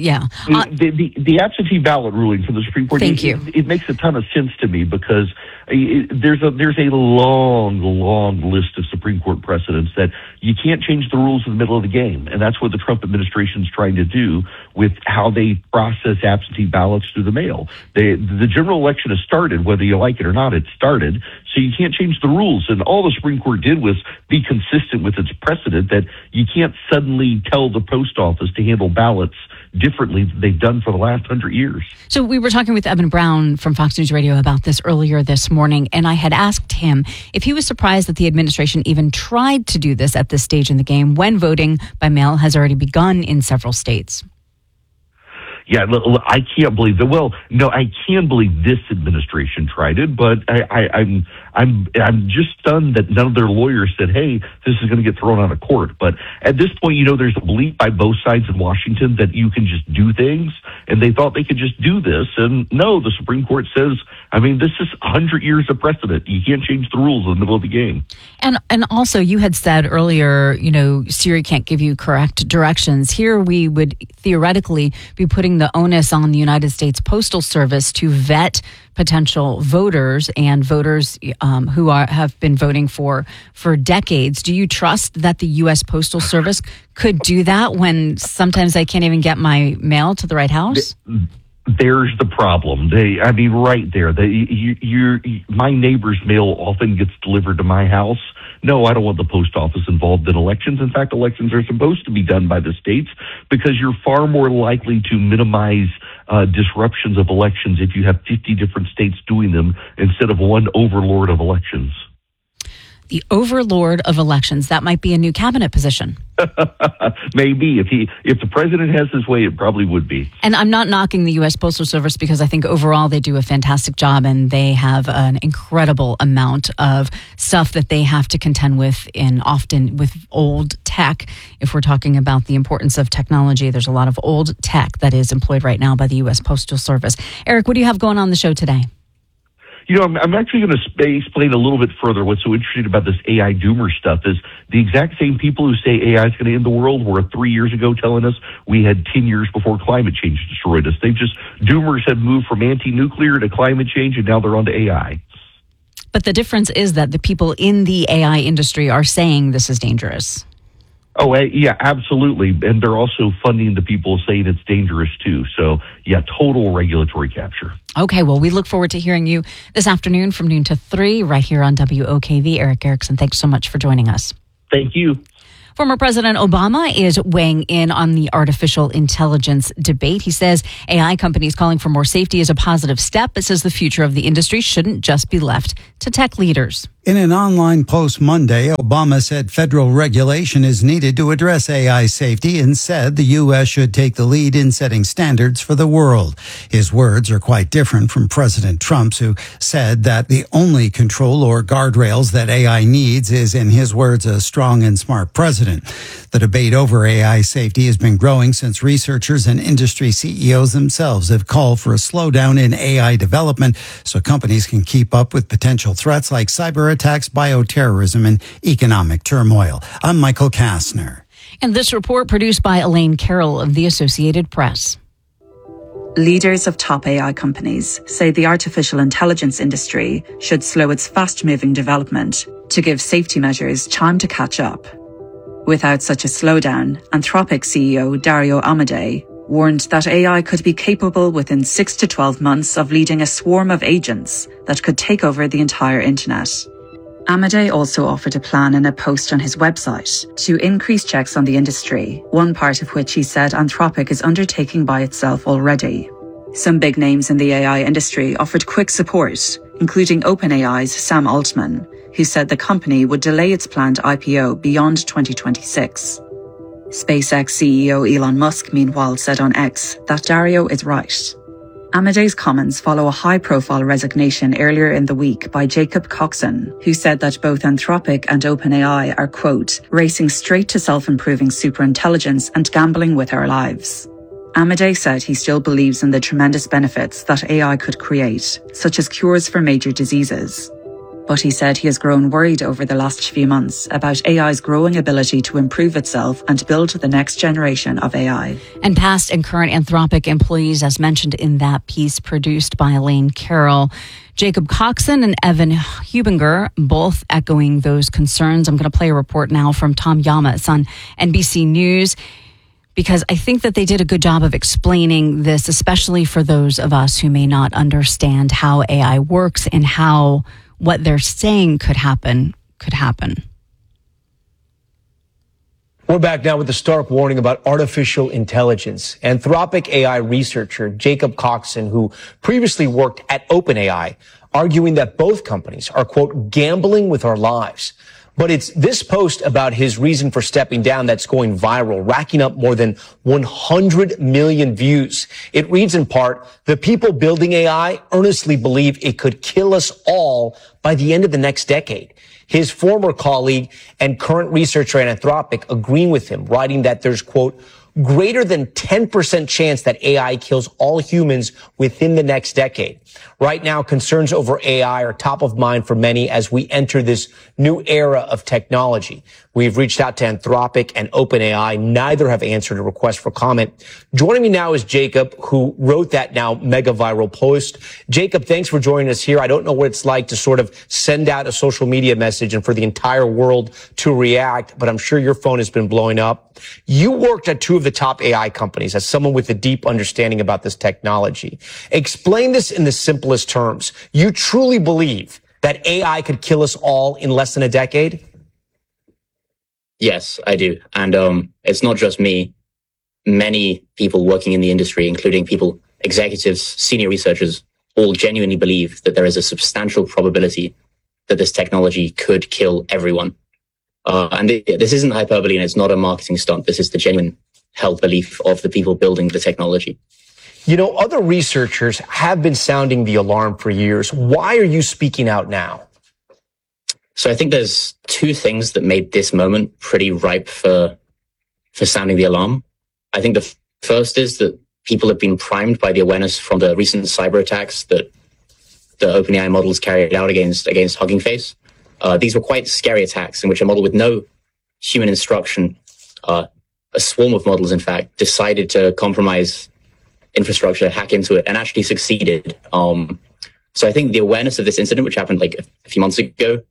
The absentee ballot ruling from the Supreme Court. Thank you. It makes a ton of sense to me because there's a long list of Supreme Court precedents that you can't change the rules in the middle of the game, and that's what the Trump administration is trying to do with how they process absentee ballots through the mail. The general election has started, whether you like it or not. It started, so you can't change the rules. And all the Supreme Court did was be consistent with its precedent that you can't suddenly tell the post office to handle ballots differently than they've done for the last 100 years. So we were talking with Evan Brown from Fox News Radio about this earlier this morning, and I had asked him if he was surprised that the administration even tried to do this at this stage in the game when voting by mail has already begun in several states. Yeah, I can't believe that. Well, no, I can believe this administration tried it, but I'm just stunned that none of their lawyers said, "Hey, this is going to get thrown out of court." But at this point, there's a belief by both sides in Washington that you can just do things, and they thought they could just do this. And no, the Supreme Court says, this is 100 years of precedent. You can't change the rules in the middle of the game. And also, you had said earlier, Siri can't give you correct directions. Here, we would theoretically be putting the onus on the United States Postal Service to vet potential voters and voters who have been voting for decades. Do you trust that the U.S. Postal Service could do that when sometimes I can't even get my mail to the right house? There's the problem. Right there. My neighbor's mail often gets delivered to my house. No, I don't want the post office involved in elections. In fact, elections are supposed to be done by the states because you're far more likely to minimize disruptions of elections if you have 50 different states doing them instead of one overlord of elections. The overlord of elections. That might be a new cabinet position. Maybe. If the president has his way, it probably would be. And I'm not knocking the U.S. Postal Service because I think overall they do a fantastic job and they have an incredible amount of stuff that they have to contend with, often with old tech. If we're talking about the importance of technology, there's a lot of old tech that is employed right now by the U.S. Postal Service. Eric, what do you have going on the show today? I'm actually going to explain a little bit further. What's so interesting about this AI doomer stuff is the exact same people who say AI is going to end the world were 3 years ago telling us we had 10 years before climate change destroyed us. Doomers have moved from anti-nuclear to climate change, and now they're on to AI. But the difference is that the people in the AI industry are saying this is dangerous. Oh, yeah, absolutely. And they're also funding the people saying it's dangerous, too. So, yeah, total regulatory capture. Okay, well, we look forward to hearing you this afternoon from noon to 3 right here on WOKV. Eric Erickson, thanks so much for joining us. Thank you. Former President Obama is weighing in on the artificial intelligence debate. He says AI companies calling for more safety is a positive step, but says the future of the industry shouldn't just be left to tech leaders. In an online post Monday, Obama said federal regulation is needed to address AI safety and said the U.S. should take the lead in setting standards for the world. His words are quite different from President Trump's, who said that the only control or guardrails that AI needs is, in his words, a strong and smart president. The debate over AI safety has been growing since researchers and industry CEOs themselves have called for a slowdown in AI development so companies can keep up with potential threats like cyber attacks, bioterrorism, and economic turmoil. I'm Michael Kastner. And this report produced by Elaine Carroll of the Associated Press. Leaders of top AI companies say the artificial intelligence industry should slow its fast-moving development to give safety measures time to catch up. Without such a slowdown, Anthropic CEO Dario Amodei warned that AI could be capable within 6 to 12 months of leading a swarm of agents that could take over the entire internet. Amodei also offered a plan in a post on his website to increase checks on the industry, one part of which he said Anthropic is undertaking by itself already. Some big names in the AI industry offered quick support, including OpenAI's Sam Altman, who said the company would delay its planned IPO beyond 2026. SpaceX CEO Elon Musk, meanwhile, said on X that Dario is right. Amodei's comments follow a high-profile resignation earlier in the week by Jacob Coxon, who said that both Anthropic and OpenAI are, quote, racing straight to self-improving superintelligence and gambling with our lives. Amodei said he still believes in the tremendous benefits that AI could create, such as cures for major diseases. But he said he has grown worried over the last few months about AI's growing ability to improve itself and build the next generation of AI. And past and current Anthropic employees, as mentioned in that piece produced by Elaine Carroll, Jacob Coxon and Evan Hubinger, both echoing those concerns. I'm going to play a report now from Tom Yamas on NBC News, because I think that they did a good job of explaining this, especially for those of us who may not understand how AI works and how what they're saying could happen. We're back now with a stark warning about artificial intelligence. Anthropic AI researcher Jacob Coxon, who previously worked at OpenAI, arguing that both companies are, quote, gambling with our lives. But it's this post about his reason for stepping down that's going viral, racking up more than 100 million views. It reads in part, the people building AI earnestly believe it could kill us all by the end of the next decade. His former colleague and current researcher at Anthropic agreeing with him, writing that there's, quote, greater than 10% chance that AI kills all humans within the next decade. Right now, concerns over AI are top of mind for many as we enter this new era of technology. We've reached out to Anthropic and OpenAI. Neither have answered a request for comment. Joining me now is Jacob, who wrote that now mega viral post. Jacob, thanks for joining us here. I don't know what it's like to sort of send out a social media message and for the entire world to react, but I'm sure your phone has been blowing up. You worked at two of the top AI companies as someone with a deep understanding about this technology. Explain this in the simplest terms. You truly believe that AI could kill us all in less than a decade? Yes, I do. And it's not just me. Many people working in the industry, including people, executives, senior researchers, all genuinely believe that there is a substantial probability that this technology could kill everyone. And this isn't hyperbole and it's not a marketing stunt. This is the genuine held belief of the people building the technology. You know, other researchers have been sounding the alarm for years. Why are you speaking out now? So I think there's two things that made this moment pretty ripe for sounding the alarm. I think the first is that people have been primed by the awareness from the recent cyber attacks that the OpenAI models carried out against Hugging Face. These were quite scary attacks in which a model with no human instruction, a swarm of models, in fact, decided to compromise infrastructure, hack into it, and actually succeeded. So I think the awareness of this incident, which happened like a few months ago,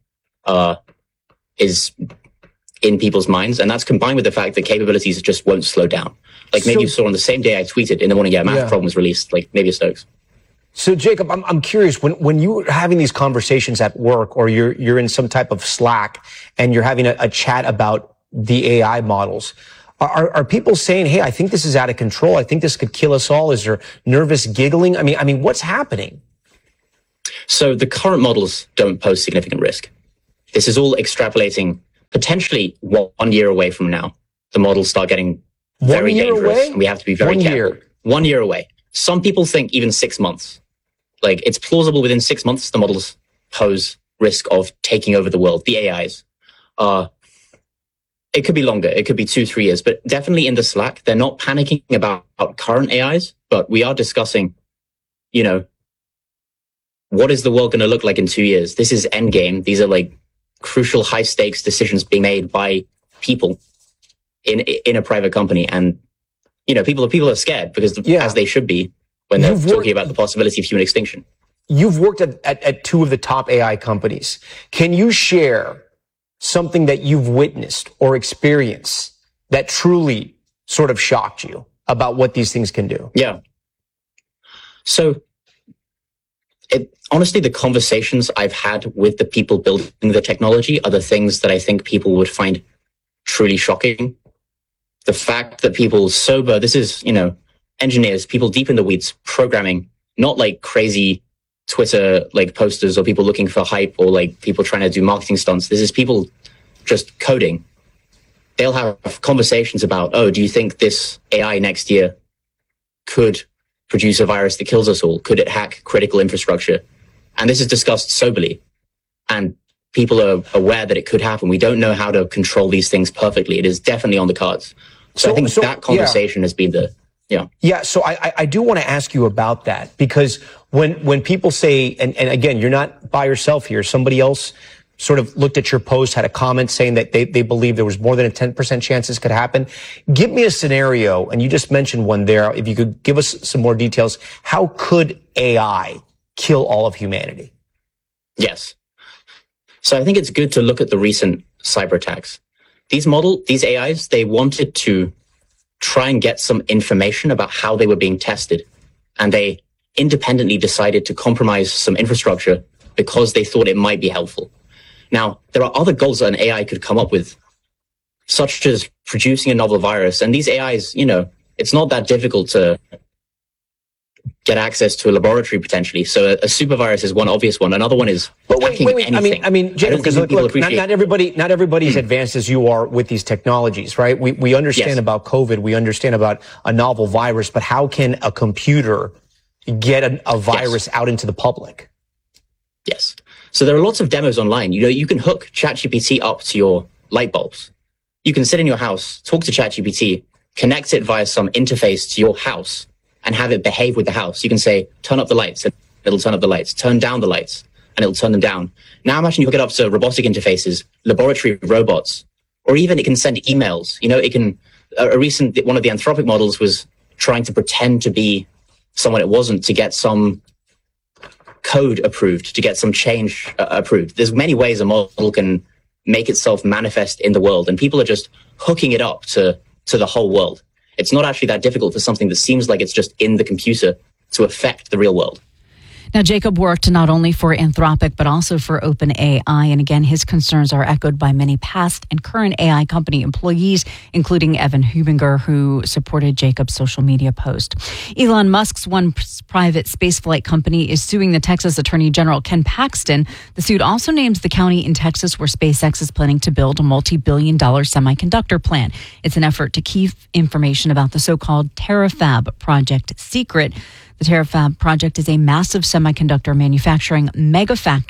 is in people's minds. And that's combined with the fact that capabilities just won't slow down. Like maybe you saw on the same day I tweeted in the morning, math problem was released, like maybe a Stokes. So Jacob, I'm curious, when you're having these conversations at work or you're in some type of Slack and you're having a chat about the AI models, are people saying, hey, I think this is out of control. I think this could kill us all. Is there nervous giggling? I mean, what's happening? So the current models don't pose significant risk. This is all extrapolating potentially 1 year away from now. The models start getting very dangerous. And we have to be very careful. 1 year away. Some people think even 6 months. Like it's plausible within 6 months, the models pose risk of taking over the world, the AIs. It could be longer. It could be 2-3 years, but definitely in the Slack, they're not panicking about current AIs, but we are discussing, what is the world going to look like in 2 years? This is endgame. These are like crucial high stakes decisions being made by people in a private company. And, people are scared because as they should be when they're talking about the possibility of human extinction. You've worked at two of the top AI companies. Can you share something that you've witnessed or experienced that truly sort of shocked you about what these things can do? Yeah. So honestly, the conversations I've had with the people building the technology are the things that I think people would find truly shocking. The fact that people sober, this is, engineers, people deep in the weeds, programming, not like crazy Twitter like posters or people looking for hype or like people trying to do marketing stunts. This is people just coding. They'll have conversations about, do you think this AI next year could produce a virus that kills us all? Could it hack critical infrastructure? And this is discussed soberly. And people are aware that it could happen. We don't know how to control these things perfectly. It is definitely on the cards. So I think that conversation has been Yeah, so I do want to ask you about that because when people say, and again, you're not by yourself here, somebody else sort of looked at your post, had a comment saying that they believe there was more than a 10% chance this could happen. Give me a scenario, and you just mentioned one there. If you could give us some more details, how could AI kill all of humanity? Yes. So I think it's good to look at the recent cyber attacks. These AIs, they wanted to try and get some information about how they were being tested. And they independently decided to compromise some infrastructure because they thought it might be helpful. Now, there are other goals that an AI could come up with, such as producing a novel virus. And these AIs, it's not that difficult to get access to a laboratory potentially. So a super virus is one obvious one. Another one is hacking anything. I mean, Jacob, because look, not everybody's advanced as you are with these technologies, right? We understand about COVID. We understand about a novel virus, but how can a computer get a virus out into the public? Yes. So there are lots of demos online. You can hook ChatGPT up to your light bulbs. You can sit in your house, talk to ChatGPT, connect it via some interface to your house, and have it behave with the house. You can say, turn up the lights, and it'll turn up the lights. Turn down the lights, and it'll turn them down. Now imagine you hook it up to robotic interfaces, laboratory robots, or even it can send emails. It can, one of the Anthropic models was trying to pretend to be someone it wasn't to get some code approved, to get some change approved. There's many ways a model can make itself manifest in the world, and people are just hooking it up to the whole world. It's not actually that difficult for something that seems like it's just in the computer to affect the real world. Now, Jacob worked not only for Anthropic, but also for OpenAI. And again, his concerns are echoed by many past and current AI company employees, including Evan Hubinger, who supported Jacob's social media post. Elon Musk's one private spaceflight company is suing the Texas Attorney General, Ken Paxton. The suit also names the county in Texas where SpaceX is planning to build a multi-billion-dollar semiconductor plant. It's an effort to keep information about the so-called TerraFab project secret. The TerraFab project is a massive semiconductor manufacturing mega factory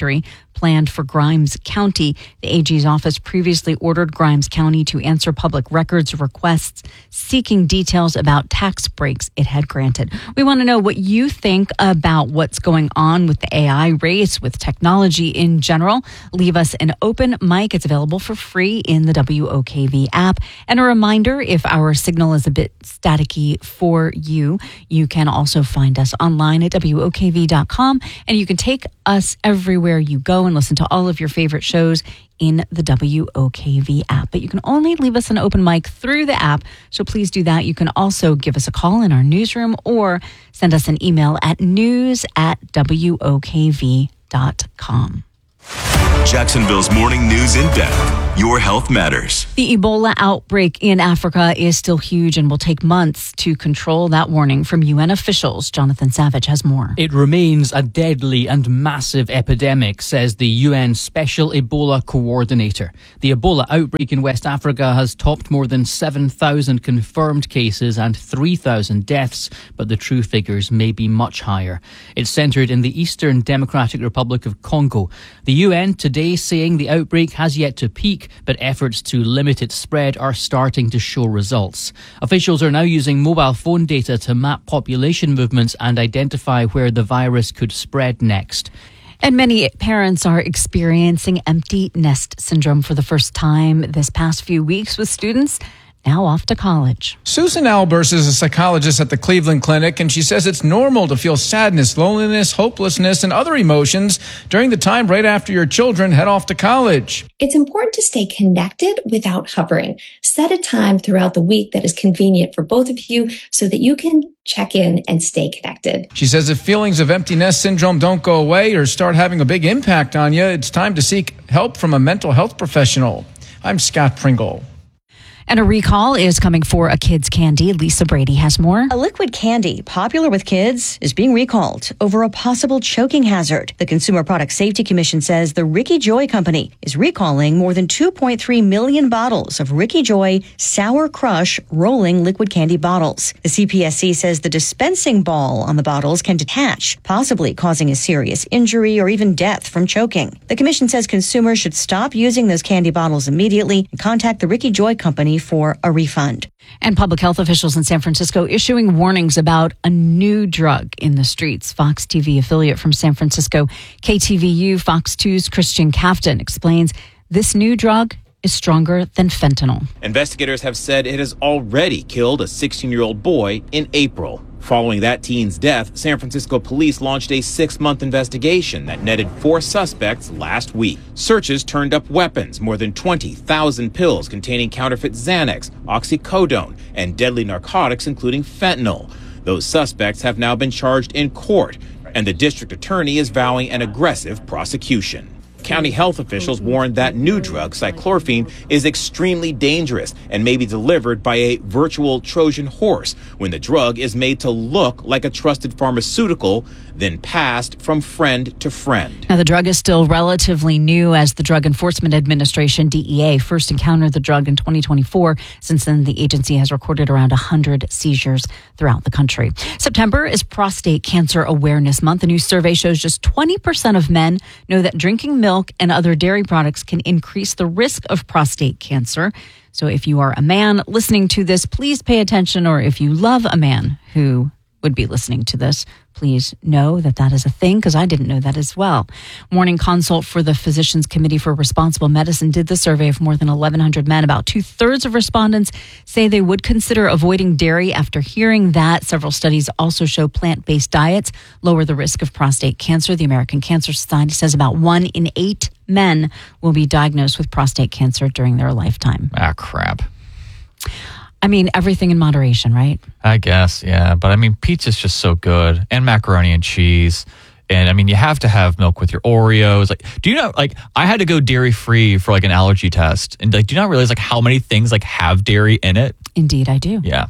planned for Grimes County. The AG's office previously ordered Grimes County to answer public records requests seeking details about tax breaks it had granted. We want to know what you think about what's going on with the AI race, with technology in general. Leave us an open mic. It's available for free in the WOKV app. And a reminder, if our signal is a bit staticky for you, you can also find us online at WOKV.com, and you can take us everywhere you go and listen to all of your favorite shows in the WOKV app. But you can only leave us an open mic through the app, so please do that. You can also give us a call in our newsroom or send us an email at news@WOKV.com. Jacksonville's morning news in depth. Your health matters. The Ebola outbreak in Africa is still huge and will take months to control. That warning from UN officials. Jonathan Savage has more. It remains a deadly and massive epidemic, says the UN Special Ebola Coordinator. The Ebola outbreak in West Africa has topped more than 7,000 confirmed cases and 3,000 deaths, but the true figures may be much higher. It's centred in the Eastern Democratic Republic of Congo. The UN today saying the outbreak has yet to peak, but efforts to limit its spread are starting to show results. Officials are now using mobile phone data to map population movements and identify where the virus could spread next. And many parents are experiencing empty nest syndrome for the first time this past few weeks, with students now off to college. Susan Albers is a psychologist at the Cleveland Clinic, and she says it's normal to feel sadness, loneliness, hopelessness, and other emotions during the time right after your children head off to college. It's important to stay connected without hovering. Set a time throughout the week that is convenient for both of you so that you can check in and stay connected. She says if feelings of empty nest syndrome don't go away or start having a big impact on you, it's time to seek help from a mental health professional. I'm Scott Pringle. And a recall is coming for a kid's candy. Lisa Brady has more. A liquid candy popular with kids is being recalled over a possible choking hazard. The Consumer Product Safety Commission says the Ricky Joy Company is recalling more than 2.3 million bottles of Ricky Joy Sour Crush rolling liquid candy bottles. The CPSC says the dispensing ball on the bottles can detach, possibly causing a serious injury or even death from choking. The commission says consumers should stop using those candy bottles immediately and contact the Ricky Joy Company for a refund. And public health officials in San Francisco issuing warnings about a new drug in the streets. Fox TV affiliate from San Francisco, KTVU Fox 2's Christian Kaftan explains this new drug is stronger than fentanyl. Investigators have said it has already killed a 16-year-old boy in April. Following that teen's death, San Francisco police launched a 6-month investigation that netted 4 suspects last week. Searches turned up weapons, more than 20,000 pills containing counterfeit Xanax, oxycodone, and deadly narcotics including fentanyl. Those suspects have now been charged in court, and the district attorney is vowing an aggressive prosecution. County health officials warned that new drug, cyclorphine, is extremely dangerous and may be delivered by a virtual Trojan horse when the drug is made to look like a trusted pharmaceutical, then passed from friend to friend. Now, the drug is still relatively new, as the Drug Enforcement Administration, DEA, first encountered the drug in 2024. Since then, the agency has recorded around 100 seizures throughout the country. September is Prostate Cancer Awareness Month. A new survey shows just 20% of men know that drinking milk and other dairy products can increase the risk of prostate cancer. So if you are a man listening to this, please pay attention. Or if you love a man who would be listening to this, please know that that is a thing, because I didn't know that as well. Morning Consult for the Physicians Committee for Responsible Medicine did the survey of more than 1,100 men. About 2/3 of respondents say they would consider avoiding dairy after hearing that. Several studies also show plant-based diets lower the risk of prostate cancer. The American Cancer Society says about 1 in 8 men will be diagnosed with prostate cancer during their lifetime. Ah, crap. I mean, everything in moderation, right? I guess, yeah. But I mean, pizza's just so good, and macaroni and cheese. And I mean, you have to have milk with your Oreos. Like, do you know, like, I had to go dairy free for like an allergy test. And like, do you not realize like how many things like have dairy in it? Indeed, I do. Yeah.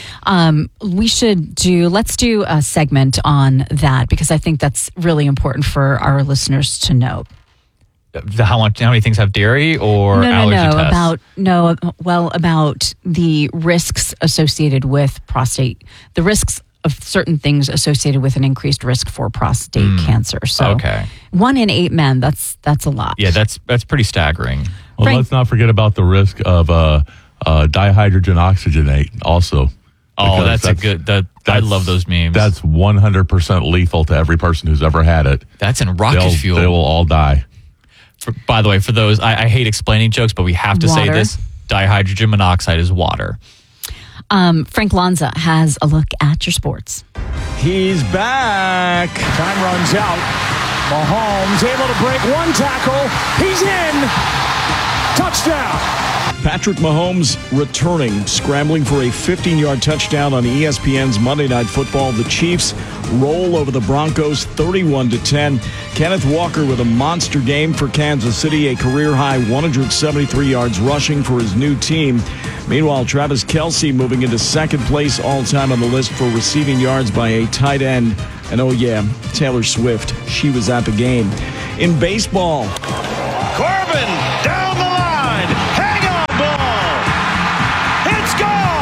Let's do a segment on that, because I think that's really important for our listeners to know. How many things have dairy, or allergy tests? About the risks associated with prostate, the risks of certain things associated with an increased risk for prostate cancer. So 1 in 8 men, that's a lot. Yeah, that's pretty staggering. Well, let's not forget about the risk of dihydrogen oxygenate also. Oh, that's a good. I love those memes. That's 100% lethal to every person who's ever had it. That's in rocket fuel. They will all die. By the way, for those, I hate explaining jokes, but we have to say this. Dihydrogen monoxide is water. Frank Lanza has a look at your sports. He's back. Time runs out. Mahomes able to break one tackle. He's in. Touchdown. Patrick Mahomes returning, scrambling for a 15-yard touchdown on ESPN's Monday Night Football. The Chiefs roll over the Broncos 31-10. Kenneth Walker with a monster game for Kansas City, a career-high 173 yards rushing for his new team. Meanwhile, Travis Kelce moving into second place all-time on the list for receiving yards by a tight end. And oh yeah, Taylor Swift, she was at the game. In baseball, Corbin down the line. Hang on, ball. It's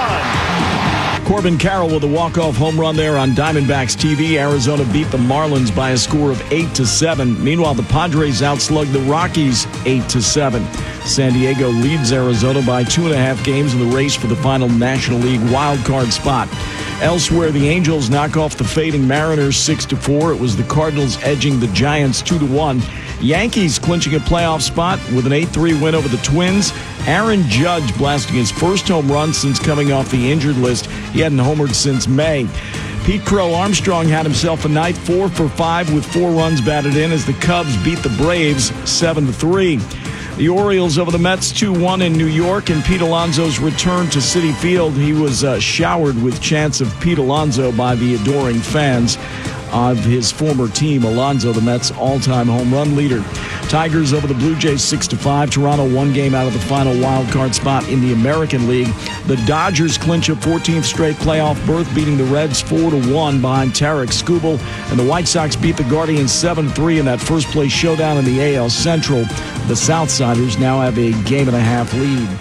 gone. Corbin Carroll with a walk-off home run there on Diamondbacks TV. Arizona beat the Marlins by a score of 8-7. Meanwhile, the Padres outslugged the Rockies 8-7. San Diego leads Arizona by 2.5 games in the race for the final National League wildcard spot. Elsewhere, the Angels knock off the fading Mariners 6-4. It was the Cardinals edging the Giants 2-1. Yankees clinching a playoff spot with an 8-3 win over the Twins. Aaron Judge blasting his first home run since coming off the injured list. He hadn't homered since May. Pete Crow Armstrong had himself a night, 4 for 5 with 4 runs batted in as the Cubs beat the Braves 7-3. The Orioles over the Mets 2-1 in New York, and Pete Alonso's return to Citi Field. He was showered with chants of Pete Alonso by the adoring fans of his former team. Alonso, the Mets' all-time home run leader. Tigers over the Blue Jays 6-5. Toronto 1 game out of the final wild card spot in the American League. The Dodgers clinch a 14th straight playoff berth, beating the Reds 4-1 behind Tarek Skubal. And the White Sox beat the Guardians 7-3 in that first-place showdown in the AL Central. The Southsiders now have a 1.5 game lead.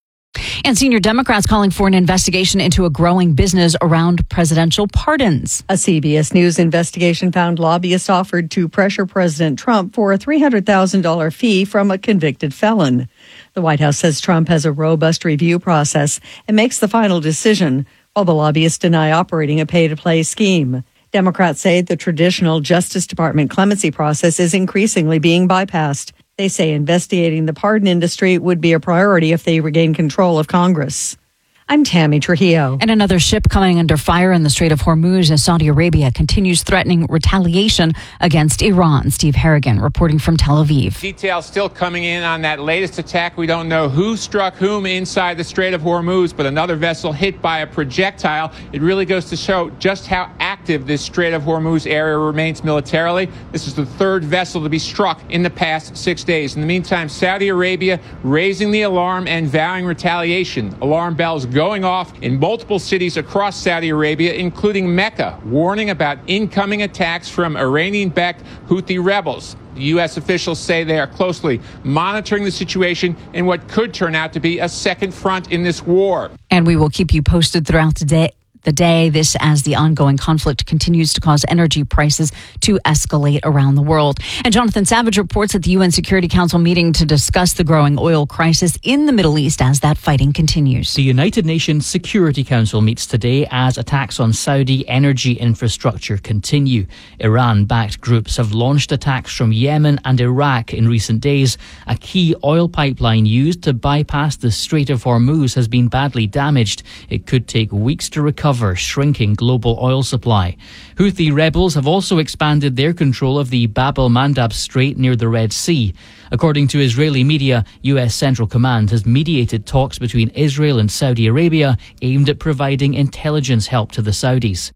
And senior Democrats calling for an investigation into a growing business around presidential pardons. A CBS News investigation found lobbyists offered to pressure President Trump for a $300,000 fee from a convicted felon. The White House says Trump has a robust review process and makes the final decision, while the lobbyists deny operating a pay-to-play scheme. Democrats say the traditional Justice Department clemency process is increasingly being bypassed. They say investigating the pardon industry would be a priority if they regain control of Congress. I'm Tammy Trujillo. And another ship coming under fire in the Strait of Hormuz as Saudi Arabia continues threatening retaliation against Iran. Steve Harrigan reporting from Tel Aviv. Details still coming in on that latest attack. We don't know who struck whom inside the Strait of Hormuz, but another vessel hit by a projectile. It really goes to show just how active this Strait of Hormuz area remains militarily. This is the third vessel to be struck in the past 6 days. In the meantime, Saudi Arabia raising the alarm and vowing retaliation. Alarm bells going off in multiple cities across Saudi Arabia, including Mecca, warning about incoming attacks from Iranian-backed Houthi rebels. The U.S. officials say they are closely monitoring the situation in what could turn out to be a second front in this war. And we will keep you posted throughout the day. This as the ongoing conflict continues to cause energy prices to escalate around the world. And Jonathan Savage reports at the UN Security Council meeting to discuss the growing oil crisis in the Middle East as that fighting continues. The United Nations Security Council meets today as attacks on Saudi energy infrastructure continue. Iran-backed groups have launched attacks from Yemen and Iraq in recent days. A key oil pipeline used to bypass the Strait of Hormuz has been badly damaged. It could take weeks to recover, shrinking global oil supply. Houthi rebels have also expanded their control of the Bab el-Mandab Strait near the Red Sea. According to Israeli media, U.S. Central Command has mediated talks between Israel and Saudi Arabia aimed at providing intelligence help to the Saudis.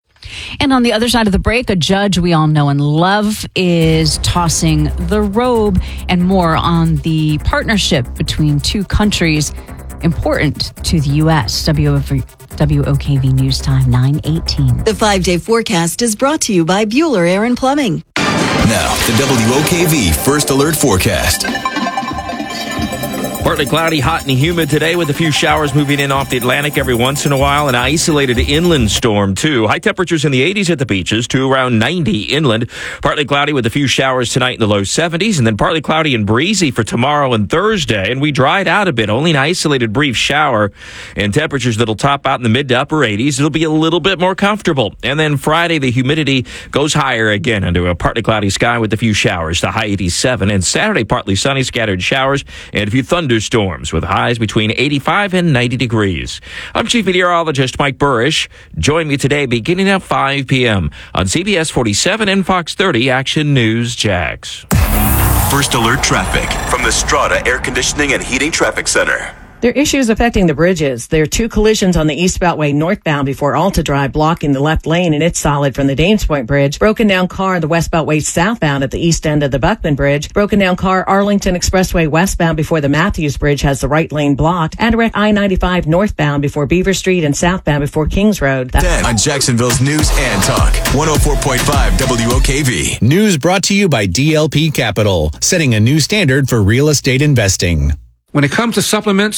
And on the other side of the break, a judge we all know and love is tossing the robe, and more on the partnership between two countries important to the U.S. WOKV News Time 9:18. The 5-day forecast is brought to you by Bueller Air and Plumbing. Now, the WOKV First Alert Forecast. Partly cloudy, hot and humid today with a few showers moving in off the Atlantic every once in a while. An isolated inland storm, too. High temperatures in the 80s at the beaches to around 90 inland. Partly cloudy with a few showers tonight in the low 70s. And then partly cloudy and breezy for tomorrow and Thursday. And we dried out a bit. Only an isolated brief shower. And temperatures that'll top out in the mid to upper 80s. It'll be a little bit more comfortable. And then Friday, the humidity goes higher again into a partly cloudy sky with a few showers. The high 87. And Saturday, partly sunny, scattered showers and a few thunderstorms with highs between 85 and 90 degrees. I'm Chief Meteorologist Mike Burrish. Join me today beginning at 5 p.m. on CBS 47 and Fox 30 Action News Jax. First Alert Traffic from the Strata Air Conditioning and Heating Traffic Center. There are issues affecting the bridges. There are two collisions on the East Beltway northbound before Alta Drive blocking the left lane, and it's solid from the Danes Point Bridge. Broken down car the West Beltway southbound at the east end of the Buckman Bridge. Broken down car Arlington Expressway westbound before the Matthews Bridge has the right lane blocked. And wreck I-95 northbound before Beaver Street and southbound before Kings Road. 10 on Jacksonville's News and Talk. 104.5 WOKV. News brought to you by DLP Capital, setting a new standard for real estate investing. When it comes to supplements,